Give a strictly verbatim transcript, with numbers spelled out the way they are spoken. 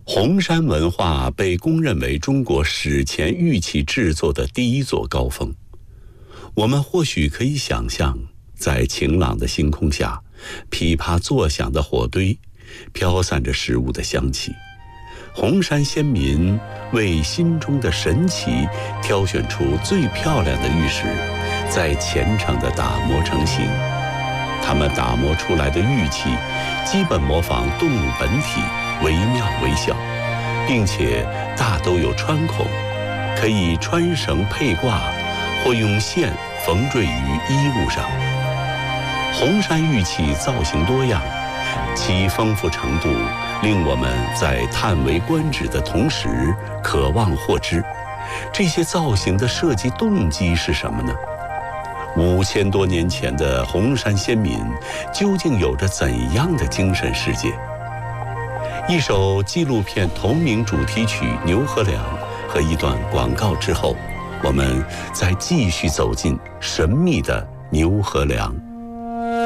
红山文化被公认为中国史前玉器制作的第一座高峰。我们或许可以想象，在晴朗的星空下，噼啪作响的火堆，飘散着食物的香气。红山先民为心中的神奇挑选出最漂亮的玉石，再虔诚地打磨成型。他们打磨出来的玉器基本模仿动物本体，惟妙惟肖，并且大都有穿孔，可以穿绳佩挂，或用线缝缀于衣物上。红山玉器造型多样，其丰富程度令我们在叹为观止的同时渴望获知，这些造型的设计动机是什么呢？五千多年前的红山先民究竟有着怎样的精神世界？一首纪录片同名主题曲《牛和梁》和一段广告之后，我们再继续走进神秘的牛和梁。